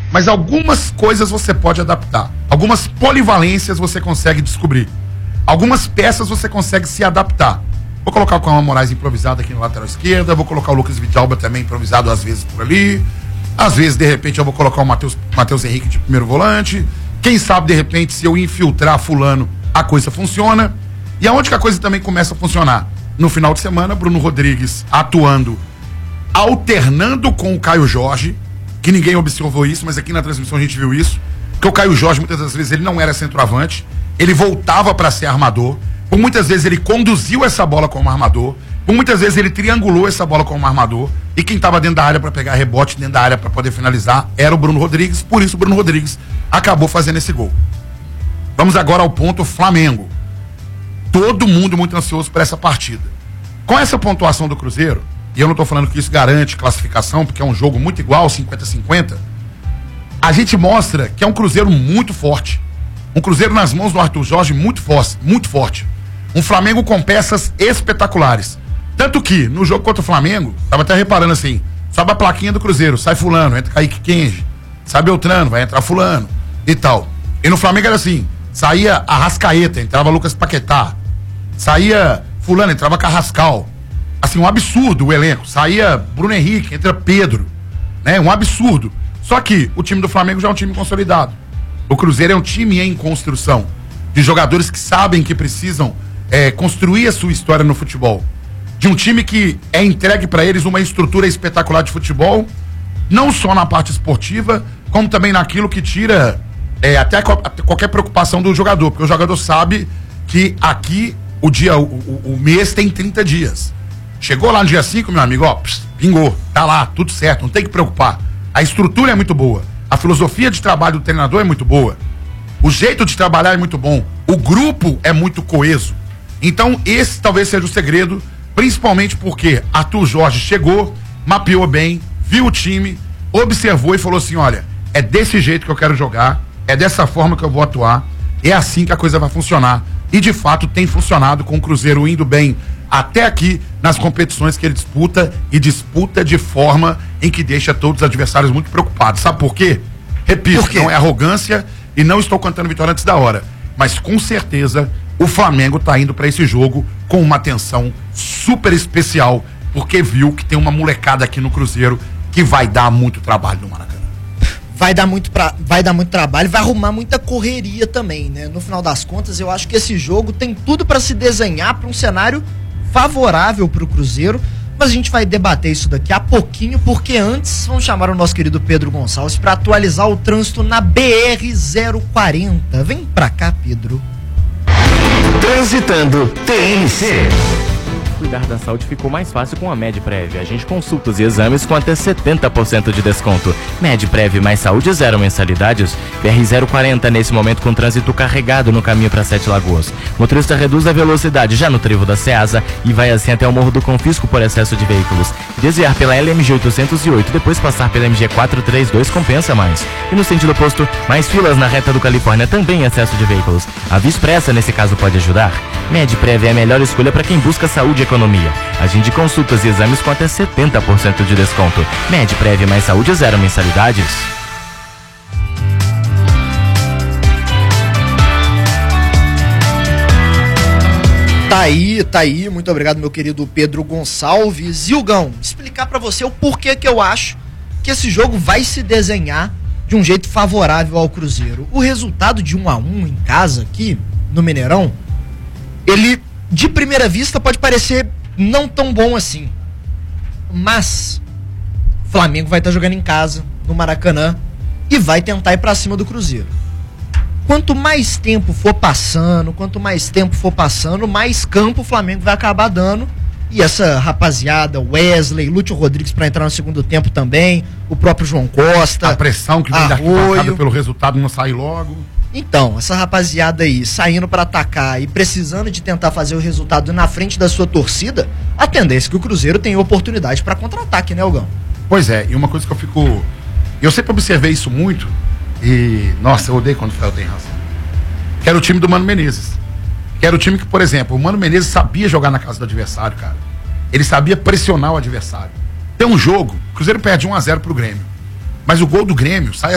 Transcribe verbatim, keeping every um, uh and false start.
Mas algumas coisas você pode adaptar. Algumas polivalências você consegue descobrir. Algumas peças você consegue se adaptar. Vou colocar o Cauã Moraes improvisado aqui na lateral esquerda, vou colocar o Lucas Vidalba também improvisado às vezes por ali. Às vezes, de repente, eu vou colocar o Matheus, Matheus Henrique de primeiro volante. Quem sabe, de repente, se eu infiltrar fulano, a coisa funciona. E aonde que a coisa também começa a funcionar? No final de semana, Bruno Rodrigues atuando, alternando com o Caio Jorge, que ninguém observou isso, mas aqui na transmissão a gente viu isso, que o Caio Jorge, muitas das vezes, ele não era centroavante, ele voltava para ser armador, por muitas vezes ele conduziu essa bola como armador, por muitas vezes ele triangulou essa bola como armador, e quem estava dentro da área para pegar rebote, dentro da área para poder finalizar, era o Bruno Rodrigues, por isso o Bruno Rodrigues acabou fazendo esse gol. Vamos agora ao ponto Flamengo. Todo mundo muito ansioso para essa partida. Com essa pontuação do Cruzeiro, e eu não estou falando que isso garante classificação, porque é um jogo muito igual, cinquenta a cinquenta, a gente mostra que é um Cruzeiro muito forte. Um Cruzeiro nas mãos do Arthur Jorge muito forte, muito forte. Um Flamengo com peças espetaculares. Tanto que, no jogo contra o Flamengo, tava até reparando assim, sobe a plaquinha do Cruzeiro, sai fulano, entra Kaique Kenji, sai Beltrano, vai entrar fulano e tal. E no Flamengo era assim, saía Arrascaeta, entrava Lucas Paquetá, saía fulano, entrava Carrascal. Assim, um absurdo o elenco. Saía Bruno Henrique, entra Pedro, né? Um absurdo. Só que o time do Flamengo já é um time consolidado. O Cruzeiro é um time em construção, de jogadores que sabem que precisam é, construir a sua história no futebol. De um time que é entregue para eles uma estrutura espetacular de futebol, não só na parte esportiva, como também naquilo que tira é, até co- qualquer preocupação do jogador, porque o jogador sabe que aqui o dia, o, o, o mês tem trinta dias. Chegou lá no dia cinco, meu amigo, ó, pss, pingou, tá lá, tudo certo, não tem que preocupar. A estrutura é muito boa, a filosofia de trabalho do treinador é muito boa, o jeito de trabalhar é muito bom, o grupo é muito coeso. Então esse talvez seja o segredo, principalmente porque Arthur Jorge chegou, mapeou bem, viu o time, observou e falou assim, olha, é desse jeito que eu quero jogar, é dessa forma que eu vou atuar, é assim que a coisa vai funcionar. E de fato tem funcionado, com o Cruzeiro indo bem até aqui nas competições que ele disputa, e disputa de forma em que deixa todos os adversários muito preocupados. Sabe por quê? Repito, por quê? Não é arrogância e não estou cantando vitória antes da hora, mas com certeza o Flamengo está indo para esse jogo com uma atenção super especial, porque viu que tem uma molecada aqui no Cruzeiro que vai dar muito trabalho no Maracanã. Vai dar muito, pra, vai dar muito trabalho, vai arrumar muita correria também, né? No final das contas, eu acho que esse jogo tem tudo para se desenhar para um cenário favorável para o Cruzeiro, mas a gente vai debater isso daqui a pouquinho, porque antes vamos chamar o nosso querido Pedro Gonçalves para atualizar o trânsito na B R zero quarenta. Vem pra cá, Pedro. Transitando T N C. Cuidar da saúde ficou mais fácil com a Medprev. A gente consultas e exames com até setenta por cento de desconto. Medprev mais saúde, zero mensalidades. B R zero quarenta nesse momento com trânsito carregado no caminho para Sete Lagoas. Motorista reduz a velocidade já no trevo da Ceasa e vai assim até o Morro do Confisco por excesso de veículos. Desviar pela L M G oitocentos e oito, depois passar pela M G quatrocentos e trinta e dois compensa mais. E no sentido oposto, mais filas na reta do Califórnia, também excesso de veículos. A Via Expressa nesse caso pode ajudar. Medprev é a melhor escolha para quem busca saúde e economia. Agende consultas e exames com até setenta por cento de desconto. Medprev mais saúde, zero mensalidades. Tá aí, tá aí. Muito obrigado, meu querido Pedro Gonçalves. Ilgão, explicar pra você o porquê que eu acho que esse jogo vai se desenhar de um jeito favorável ao Cruzeiro. O resultado de um a um em casa aqui, no Mineirão, ele, de primeira vista, pode parecer não tão bom assim. Mas o Flamengo vai estar jogando em casa, no Maracanã, e vai tentar ir pra cima do Cruzeiro. Quanto mais tempo for passando, quanto mais tempo for passando, mais campo o Flamengo vai acabar dando. E essa rapaziada, Wesley, Lúcio Rodrigues para entrar no segundo tempo também, o próprio João Costa. A pressão que vem daqui marcada pelo resultado não sair logo. Então, essa rapaziada aí saindo para atacar e precisando de tentar fazer o resultado na frente da sua torcida, a tendência é que o Cruzeiro tenha oportunidade para contra-ataque, né, Elgão? Pois é, e uma coisa que eu fico... Eu sempre observei isso muito e... Nossa, eu odeio quando o Fel tem razão. Que era o time do Mano Menezes. Que era o time que, por exemplo, o Mano Menezes sabia jogar na casa do adversário, cara. Ele sabia pressionar o adversário. Tem um jogo, o Cruzeiro perde um a zero pro Grêmio. Mas o gol do Grêmio sai